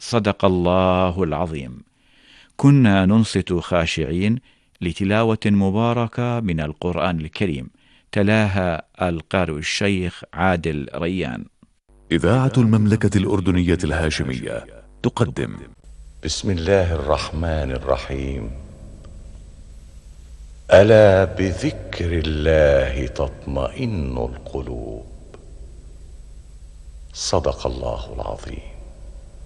صدق الله العظيم. كنا ننصت خاشعين لتلاوة مباركة من القرآن الكريم، تلاها القارئ الشيخ عادل ريان. إذاعة المملكة الأردنية الهاشمية تقدم بسم الله الرحمن الرحيم. ألا بذكر الله تطمئن القلوب. صدق الله العظيم.